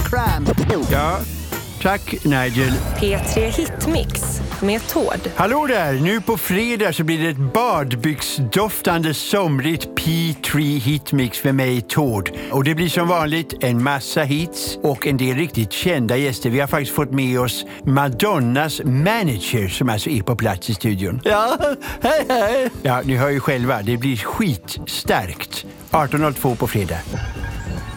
crème. Ja, tack Nigel. P3 Hitmix med Tord. Hallå där, nu på fredag så blir det ett badbyxdoftande somrigt P3 Hitmix för mig Tord. Och det blir som vanligt en massa hits och en del riktigt kända gäster. Vi har faktiskt fått med oss Madonnas manager som alltså är på plats i studion. Ja, hej. Ja, ni hör ju själva, det blir skitstarkt. 18.02 på fredag.